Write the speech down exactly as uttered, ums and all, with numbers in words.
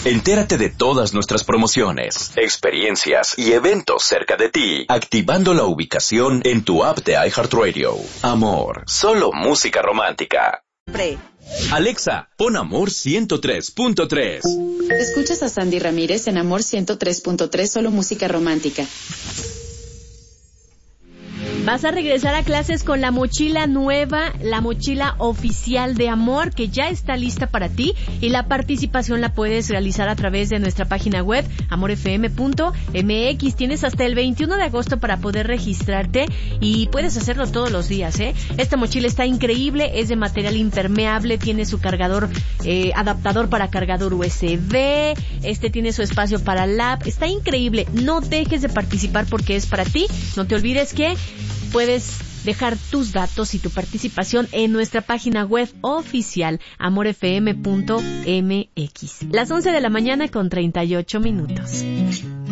Entérate de todas nuestras promociones, experiencias y eventos cerca de ti, activando la ubicación en tu app de iHeartRadio. Amor, solo música romántica. Pre. Alexa, pon Amor ciento tres punto tres. Escuchas a Sandy Ramírez en Amor ciento tres punto tres, solo música romántica. Vas a regresar a clases con la mochila nueva, la mochila oficial de Amor, que ya está lista para ti, y la participación la puedes realizar a través de nuestra página web, amor f m punto m x. Tienes hasta el veintiuno de agosto para poder registrarte y puedes hacerlo todos los días, ¿eh? Esta mochila está increíble, es de material impermeable, tiene su cargador, eh, adaptador para cargador U S B, este tiene su espacio para lap, está increíble. No dejes de participar porque es para ti. No te olvides que puedes dejar tus datos y tu participación en nuestra página web oficial, amor f m punto m x. Las once de la mañana con treinta y ocho minutos.